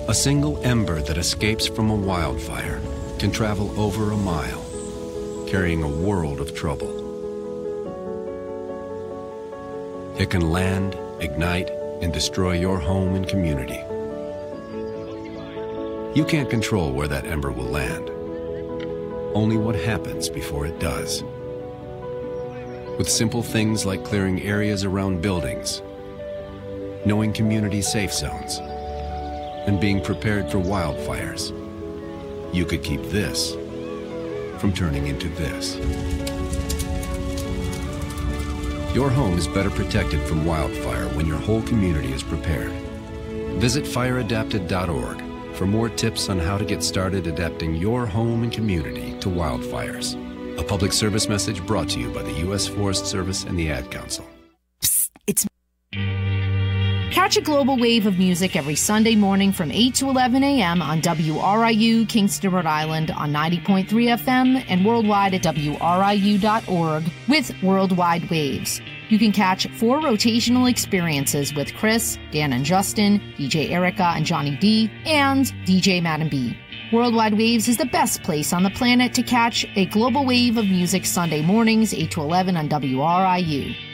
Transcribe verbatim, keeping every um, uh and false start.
A single ember that escapes from a wildfire can travel over a mile, carrying a world of trouble. It can land, ignite, and destroy your home and community. You can't control where that ember will land, only what happens before it does. With simple things like clearing areas around buildings, knowing community safe zones, and being prepared for wildfires, you could keep this from turning into this. Your home is better protected from wildfire when your whole community is prepared. Visit fire adapted dot org for more tips on how to get started adapting your home and community to wildfires. A public service message brought to you by the U S Forest Service and the Ad Council. Psst, it's Catch a global wave of music every Sunday morning from eight to eleven a.m. on W R I U Kingston, Rhode Island on ninety point three F M and worldwide at W R I U dot org with Worldwide Waves. You can catch four rotational experiences with Chris, Dan and Justin, D J Erica and Johnny D, and D J Madam B. Worldwide Waves is the best place on the planet to catch a global wave of music Sunday mornings eight to eleven on W R I U.